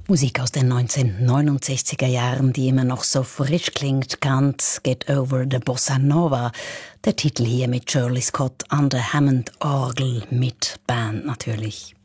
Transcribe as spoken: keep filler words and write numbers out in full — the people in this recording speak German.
Musik aus den neunzehnhundertneunundsechziger Jahren, die immer noch so frisch klingt. Can't Get Over the Bossa Nova. Der Titel hier mit Shirley Scott an der Hammond-Orgel mit Band natürlich.